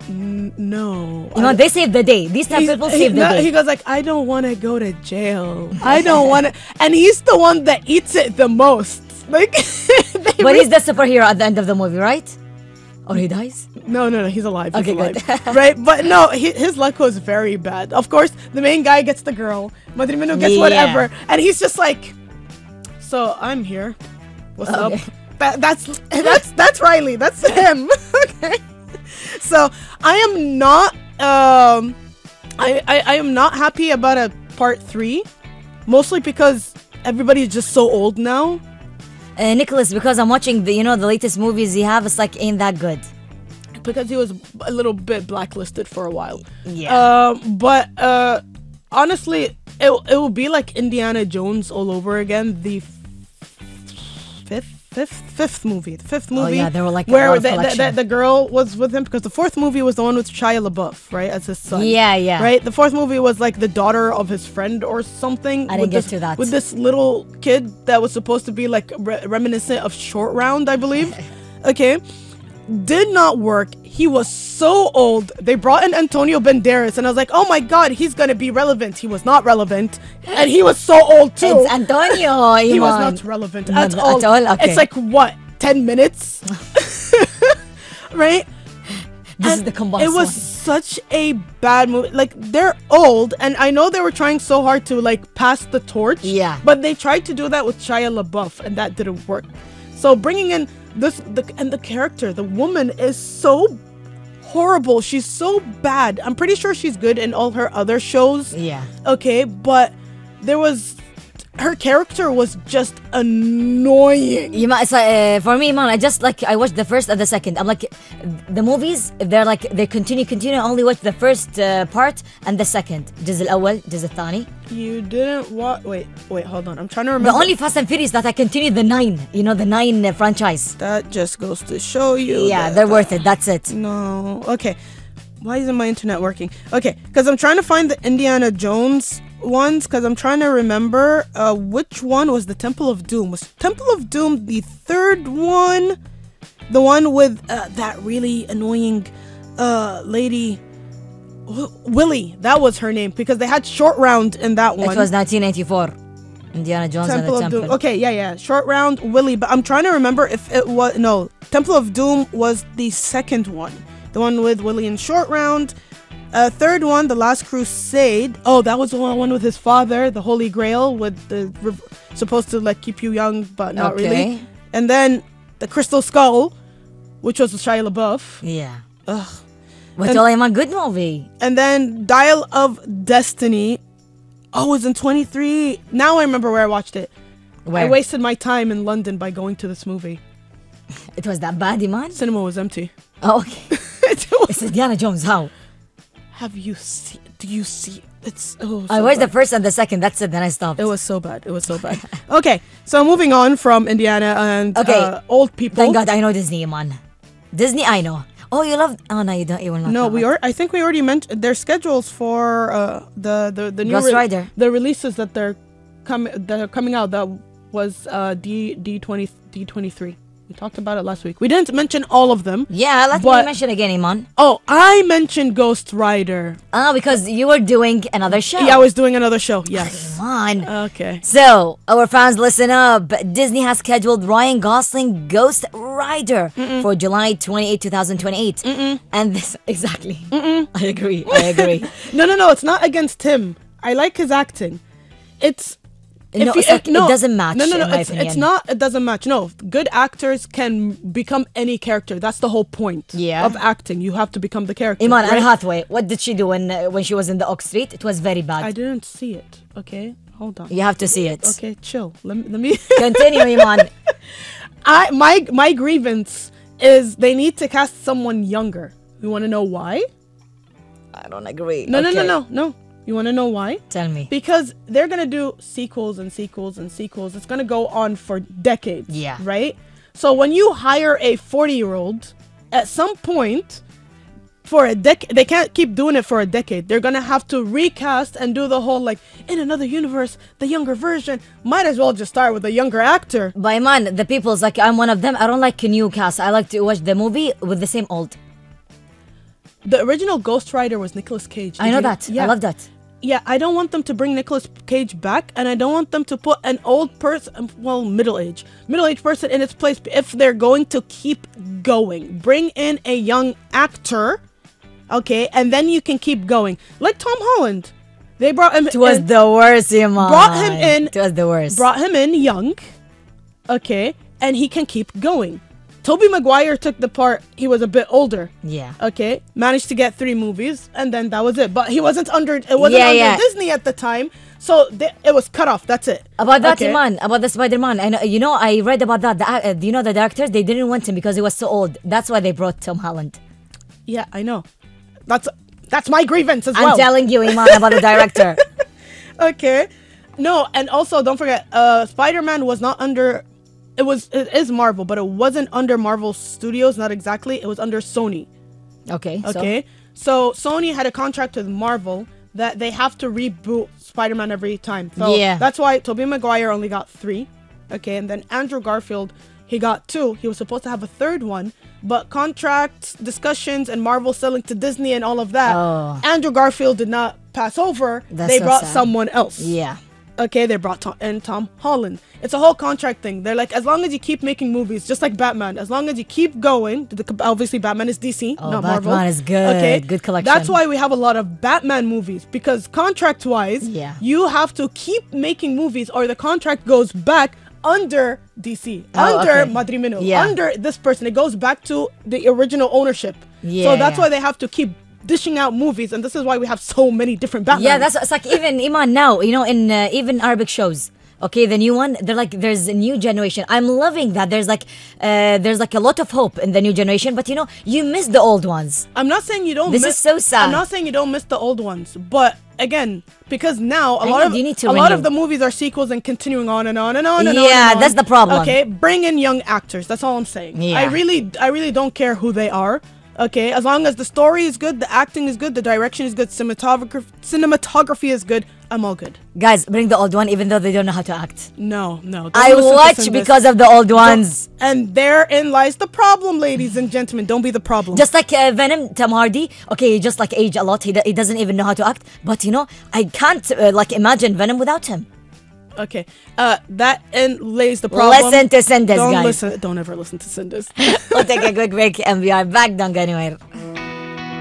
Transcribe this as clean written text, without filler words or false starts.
No. You know, they saved the day. These type of people saved the day. He goes like, I don't want to go to jail. I don't want to. And he's the one that eats it the most. Like, but he's the superhero at the end of the movie, right? Or he dies? No, he's alive. Okay, alive. good. Right? But no, his luck was very bad. Of course, the main guy gets the girl. Madri Minu gets whatever. And he's just like, so I'm here. What's up? That's Riley. That's him. Okay. So I am not I am not happy about a part 3, mostly because everybody is just so old now. Nicholas, because I'm watching the latest movies you have, it's like ain't that good. Because he was a little bit blacklisted for a while. Yeah. But honestly, it will be like Indiana Jones all over again. The fifth movie. The fifth movie. Oh yeah, they were like where the girl was with him, because the fourth movie was the one with Shia LaBeouf, right, as his son. Yeah. Right. The fourth movie was like the daughter of his friend or something. I didn't get to that. With this little kid that was supposed to be like reminiscent of Short Round, I believe. Okay. Did not work. He was so old. They brought in Antonio Banderas, and I was like, oh my god, he's gonna be relevant. He was not relevant, and he was so old too. It's Antonio. He was not relevant at all. Okay. It's like what, 10 minutes, right? This is the combustion. It was such a bad movie. Like, they're old, and I know they were trying so hard to like pass the torch. Yeah. But they tried to do that with Shia LaBeouf, and that didn't work. So bringing in the character, the woman is so horrible. She's so bad. I'm pretty sure she's good in all her other shows. Yeah. Okay, but her character was just annoying. It's like, for me, man, I watched the first and the second. I'm like, the movies, if they're like, they continue, I only watch the first part and the second. الجزء الأول, الجزء الثاني. You didn't watch. Wait, hold on. I'm trying to remember. The only Fast and Furious that I continued the 9, the 9 franchise. That just goes to show you. Yeah, they're worth it. That's it. No. Okay. Why isn't my internet working? Okay, because I'm trying to find the Indiana Jones ones, because I'm trying to remember which one was the Temple of Doom. Was Temple of Doom the third one? The one with that really annoying lady, Willie. That was her name, because they had Short Round in that one. It was 1984. Indiana Jones and the Temple. Doom. Okay, yeah. Short Round, Willie. But I'm trying to remember if it was... No, Temple of Doom was the second one. The one with Willie and Short Round. Third one, The Last Crusade. Oh, that was the one with his father, the Holy Grail, with the supposed to like keep you young, but not really. And then the Crystal Skull, which was Shia LaBeouf. Yeah. Ugh. But I'm a good movie. And then Dial of Destiny. Oh, it was in 23. Now I remember where I watched it. Where? I wasted my time in London by going to this movie. It was that bad, man? Cinema was empty. Oh, okay. It's Indiana Jones. How? Have you seen? Do you see? It's I watched the first and the second. That's it. Then I stopped. It was so bad. Okay, so moving on from Indiana and old people. Thank God I know Disney, man. Disney, I know. Oh, you love? Oh no, you don't. You will not. No, I think we already mentioned their schedules for the new Ghost Rider. The releases that are coming out. That was D23. We talked about it last week. We didn't mention all of them. Yeah, let me mention again, Iman. Oh, I mentioned Ghost Rider. Oh, because you were doing another show. Yeah, I was doing another show. Yes. Iman. Okay. So, our fans, listen up. Disney has scheduled Ryan Gosling Ghost Rider for July 28, 2028. And this, exactly. I agree. No. It's not against him. I like his acting. It doesn't match. No. It's not. It doesn't match. No, good actors can become any character. That's the whole point. Of acting. You have to become the character. Iman, right? Anne Hathaway. What did she do when she was in the Oak Street? It was very bad. I didn't see it. Okay, hold on. You have to see it. Okay, chill. Let me continue, Iman. My grievance is they need to cast someone younger. You want to know why? I don't agree. No. You want to know why? Tell me. Because they're going to do sequels and sequels and sequels. It's going to go on for decades. Yeah. Right? So when you hire a 40-year-old, at some point, for a decade, they can't keep doing it for a decade. They're going to have to recast and do the whole, like, in another universe, the younger version. Might as well just start with a younger actor. But Iman, the people's like, I'm one of them. I don't like a new cast. I like to watch the movie with the same old. the original Ghost Rider was Nicolas Cage. I know that. Yeah. I love that. Yeah, I don't want them to bring Nicolas Cage back, and I don't want them to put an old person, well, middle-aged person in its place if they're going to keep going. Bring in a young actor, okay, and then you can keep going. Like Tom Holland. They brought him It was in. the worst, Iman. Brought him in. It was the worst. Brought him in young, okay, and he can keep going. Tobey Maguire took the part, he was a bit older. Yeah. Okay, managed to get 3 movies, and then that was it. But he wasn't under Disney at the time, so it was cut off. That's it. About that, Okay. Iman, about the Spider-Man, I know, I read about that. The directors, they didn't want him because he was so old. That's why they brought Tom Holland. Yeah, I know. That's my grievance as I'm well. telling you, Iman, about the director. Okay, no, and also don't forget, Spider-Man was not under. It is Marvel, but it wasn't under Marvel Studios. Not exactly. It was under Sony. Okay. Okay, so Sony had a contract with Marvel that they have to reboot Spider-Man every time. So Yeah. that's why Tobey Maguire only got 3. Okay, and then Andrew Garfield, he got 2. He was supposed to have a third one, but contract discussions and Marvel selling to Disney and all of that, Oh. Andrew Garfield did not pass over. That's They so brought sad. someone else. Yeah. Okay, they brought Tom Holland. It's a whole contract thing. They're like, as long as you keep making movies, just like Batman, as long as you keep going, obviously Batman is DC, Oh, not Batman Marvel. is good. Okay, Good collection. That's why we have a lot of Batman movies, because contract-wise, Yeah. you have to keep making movies, or the contract goes back under DC, Oh, under okay. Madrimino, Yeah. under this person. It goes back to the original ownership. Yeah, So that's yeah. why they have to keep dishing out movies, and this is why we have so many different Batman. Yeah, it's like even Iman now, in even Arabic shows. Okay, the new one, there's a new generation. I'm loving that. There's like a lot of hope in the new generation, but you miss the old ones. I'm not saying you don't. This is so sad. I'm not saying you don't miss the old ones, but again, because now a lot renew. of the movies are sequels and continuing on and on and on and on. Yeah, and on. that's the problem. Okay, bring in young actors. That's all I'm saying. Yeah. I really don't care who they are. Okay, as long as the story is good, the acting is good, the direction is good, cinematography is good, I'm all good. Guys, bring the old one, even though they don't know how to act. No. Don't I listen to watch Sindus. because of the old ones. And therein lies the problem, ladies and gentlemen. Don't be the problem. Just like Venom, Tom Hardy. Okay, just like age a lot. He doesn't even know how to act. But I can't imagine Venom without him. Okay, that lays the problem. Listen to Sindus, guys. Don't ever listen to Sindus. We'll take a quick break and we are back. Don't go anywhere.